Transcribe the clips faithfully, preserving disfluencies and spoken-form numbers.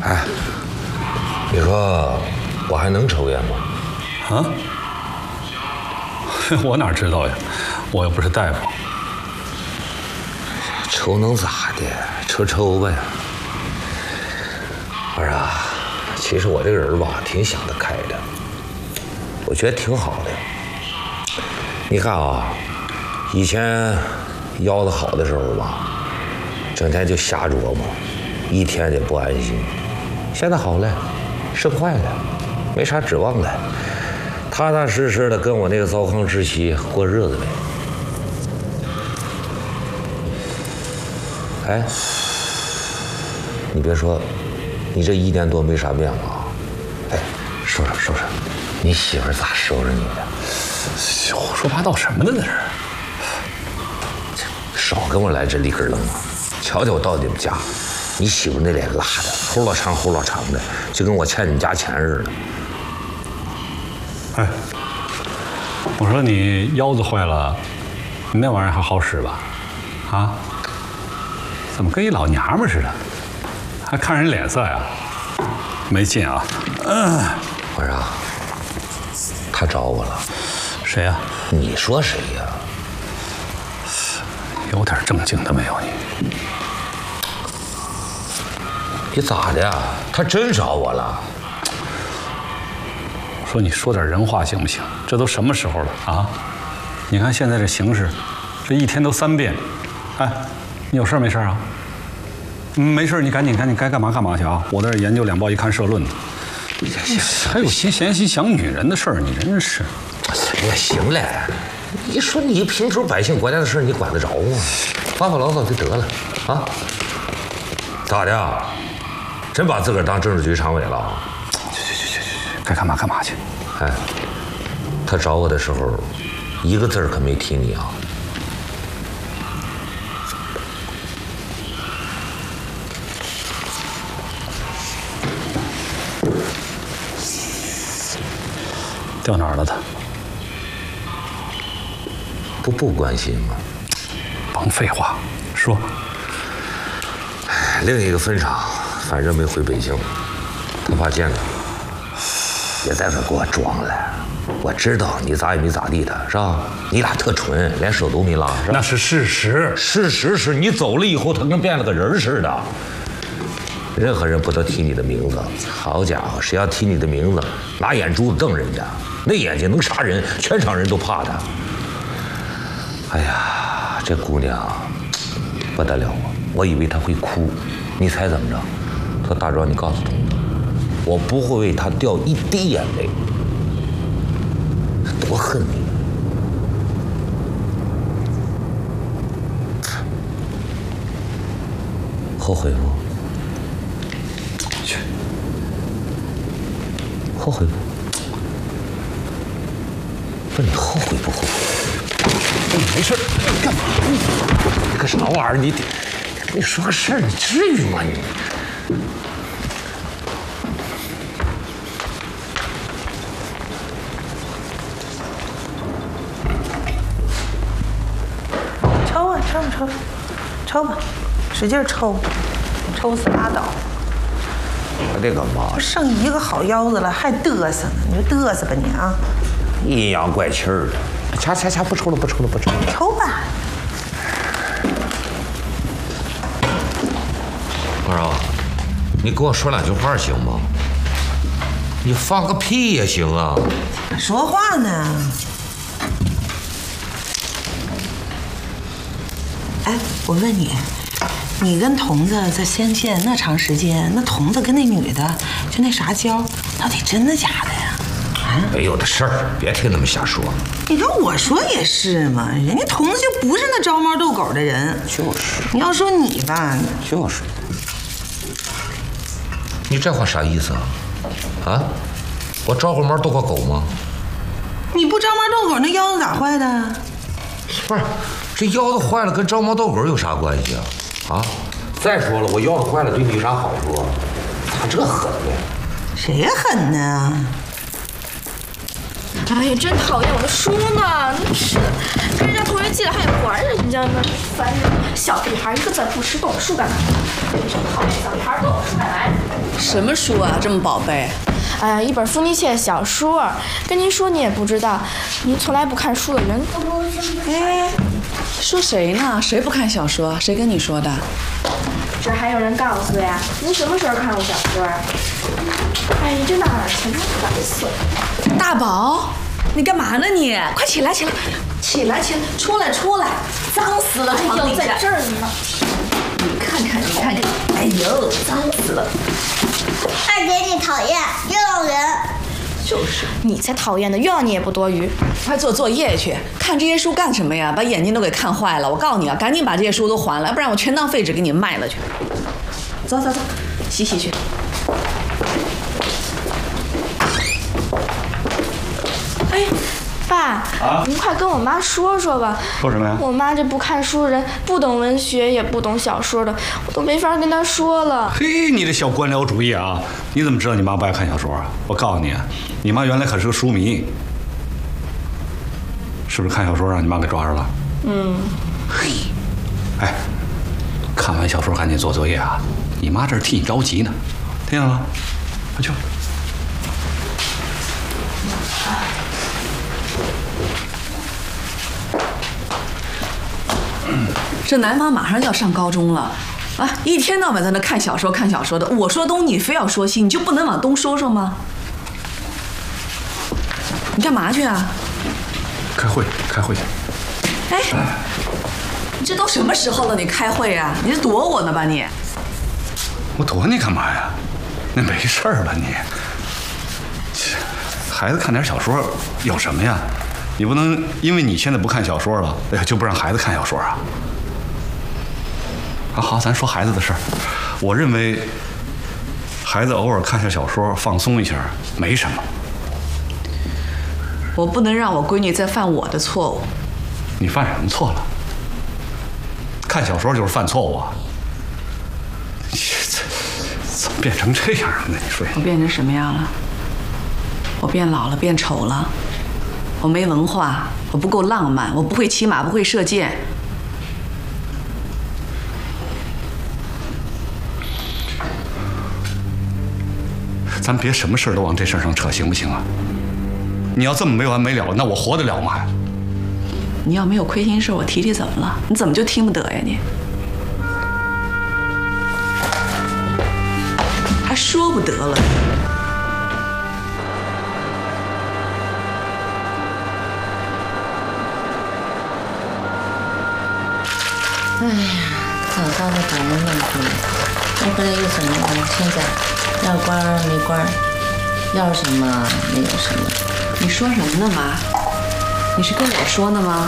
哎，你说我还能抽烟吗？ 啊？我哪知道呀，我又不是大夫。 抽能咋的？抽抽呗。我说啊，其实我这个人吧，挺想得开的，我觉得挺好的。你看啊，以前腰子好的时候吧，整天就瞎琢磨，一天也不安心。现在好了，生坏了，没啥指望了，踏踏实实的跟我那个糟糠之妻过日子呗。哎，你别说，你这一年多没啥变化。哎，说说说说，你媳妇咋收拾你的？ 胡说八道什么呢？这是。 少跟我来这里根楞啊！瞧瞧我到你们家，你媳妇那脸拉的，齁老长齁老长的，就跟我欠你家钱似的。 哎，我说你腰子坏了，你那玩意儿还好使吧？啊？怎么跟一老娘们似的？还看人脸色呀？没劲啊！嗯， 我说，他找我了。 谁呀？ 你说谁呀？ 有点正经的没有你？ 你咋的呀？他真找我了？ 我说你说点人话行不行？这都什么时候了啊？你看现在这形势，这一天都三遍。哎，你有事没事啊？嗯，没事，你赶紧赶紧该干嘛干嘛去啊！我在这研究两报一刊社论呢。还有心闲心想女人的事儿，你真是。 哎呀，行了，你说你平时百姓国家的事你管得着吗？发发牢骚就得了啊！咋的啊？真把自个儿当政治局常委了？ 去去去去去，该干嘛干嘛去。 哎，他找我的时候，一个字儿可没提你啊。 掉哪儿了他？ 不不关心吗？ 甭废话，说。 另一个分厂，反正没回北京，他怕见到，别在这给我装了。我知道你咋也没咋地的，是吧？你俩特纯，连手都没拉，是吧？ 那是事实。 事实是你走了以后，他跟变了个人似的。任何人不得提你的名字。好家伙，谁要提你的名字，拿眼珠子瞪人家，那眼睛能杀人，全场人都怕他。哎呀，这姑娘不得了啊！我以为她会哭，你猜怎么着？她大壮，你告诉她，我不会为她掉一滴眼泪。多恨你！后悔不？ 去。 后悔不？不是你后悔不后悔？ 你没事，干嘛？ 你个啥玩意儿？你得跟你说个事儿，你至于吗你？ 抽啊抽抽，抽吧，使劲抽，抽死拉倒。 我的个妈！ 剩一个好腰子了，还嘚瑟呢？你说嘚瑟吧你啊！ 阴阳怪气儿的。掐掐掐！不抽了，不抽了，不抽了。 抽吧。 我说，你跟我说两句话行吗？你放个屁也行啊。 说话呢。哎，我问你，你跟童子在仙县那长时间，那童子跟那女的就那啥交，到底真的假的呀？ 没有的事儿，别听他们瞎说。 你说我说也是嘛，人家童子就不是那招猫逗狗的人。 就是。 你要说你吧， 就是。你这话啥意思啊？啊？我招过猫逗过狗吗？ 你不招猫逗狗，那腰子咋坏的？ 不是，这腰子坏了跟招猫逗狗有啥关系啊？啊？再说了，我腰子坏了对你有啥好处啊？咋这狠呢？ 谁狠呢？ 哎呀，真讨厌！我的书呢？真是的，跟人家同学借了还得还人家呢，烦人！小屁孩一个字不识，动我书干嘛？真讨厌！小屁孩动我书干嘛？ 什什么书啊？这么宝贝？ 哎呀，一本伏尼切小说，跟您说你也不知道，您从来不看书的人。 哎，说谁呢？谁不看小说？谁跟你说的？ 这还有人告诉呀？您什么时候看过小说啊？哎，你这哪儿去？烦死了！ 大宝，你干嘛呢你？快起来起来，起来起来，出来出来，脏死了！ 哎呦，在这儿呢。 你看看你看看，哎呦，脏死了！ 二姐你讨厌，又要人。 就是， 你才讨厌呢，又要你也不多余。 快做作业去，看这些书干什么呀？把眼睛都给看坏了！我告诉你啊，赶紧把这些书都还来，不然我全当废纸给你卖了去。走走走，洗洗去。 哎，爸， 啊， 您快跟我妈说说吧。 说什么呀？ 我妈这不看书的人，不懂文学，也不懂小说的，我都没法跟她说了。 嘿，你这小官僚主义啊！你怎么知道你妈不爱看小说啊？我告诉你，你妈原来可是个书迷，是不是看小说让你妈给抓着了？ 嗯。 嘿，哎，看完小说赶紧做作业啊！你妈这是替你着急呢，听见了吗？快去。 这南方马上就要上高中了，啊，一天到晚在那看小说看小说的。我说东你非要说西，你就不能往东说说吗？你干嘛去啊？ 开会，开会去。 哎，你这都什么时候了？你开会啊？你是躲我呢吧你？ 我躲你干嘛呀？那没事儿了你。孩子看点小说有什么呀？你不能因为你现在不看小说了，哎呀，就不让孩子看小说啊？啊好，咱说孩子的事儿。我认为，孩子偶尔看下小说，放松一下，没什么。 我不能让我闺女再犯我的错误。 你犯什么错了？看小说就是犯错误啊？你这怎么变成这样了呢？你说我变成什么样了？我变老了，变丑了。我没文化，我不够浪漫，我不会骑马，不会射箭。 咱别什么事儿都往这事儿上扯，行不行啊？你要这么没完没了，那我活得了吗？ 你要没有亏心事，我提提怎么了？你怎么就听不得呀你？还说不得了？ 哎呀，早到的把人弄哭了，要不然又怎么了？现在要官儿没官儿，要什么没有什么。 你说什么呢，妈？你是跟我说的吗？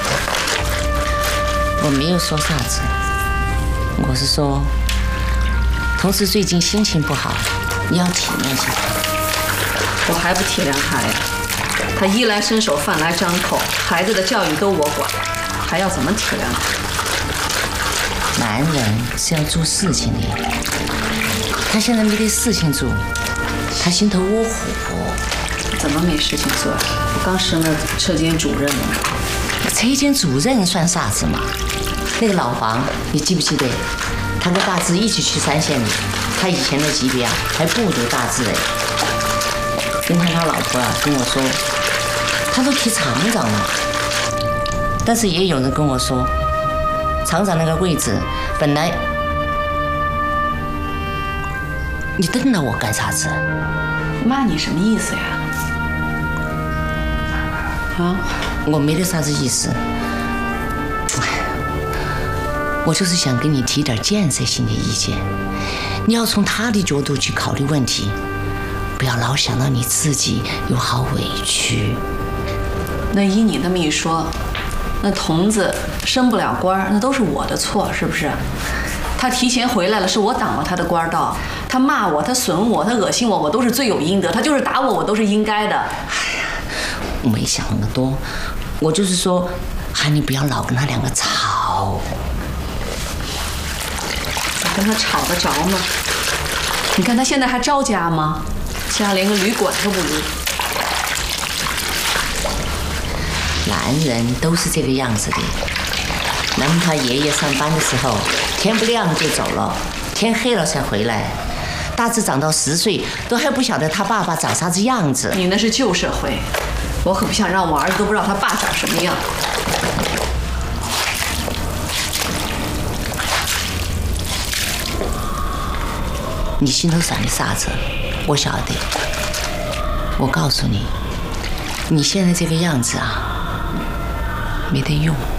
我没有说啥子，我是说，同事最近心情不好，你要体谅下他。 我还不体谅他呀？他衣来伸手，饭来张口，孩子的教育都我管，还要怎么体谅他？ 男人是要做事情的，他现在没得事情做，他心头窝火。 怎么没事情做？我刚升了车间主任呢。 车间主任算啥子嘛？那个老黄，你记不记得？他跟大志一起去三线的，他以前的级别啊，还不如大志哎。跟他他老婆啊跟我说，他都提厂长了。但是也有人跟我说，厂长那个位置本来……你瞪着我干啥子？ 妈，你什么意思呀？啊， 我没得啥子意思，我就是想跟你提点建设性的意见。你要从他的角度去考虑问题，不要老想到你自己又好委屈。 那依你那么一说，那童子升不了官，那都是我的错，是不是？他提前回来了，是我挡了他的官道。他骂我，他损我，他恶心我，我都是罪有应得。他就是打我，我都是应该的。 我没想那么多，我就是说，喊你不要老跟他两个吵。 我跟他吵得着吗？你看他现在还着家吗？家连个旅馆都不如。 男人都是这个样子的。南他爷爷上班的时候，天不亮就走了，天黑了才回来。 大志长到十岁都还不晓得他爸爸长啥子样子。 你那是旧社会，我可不想让我儿子都不知道他爸长什么样。 你心头闪的啥子？我晓得。我告诉你，你现在这个样子啊，没得用。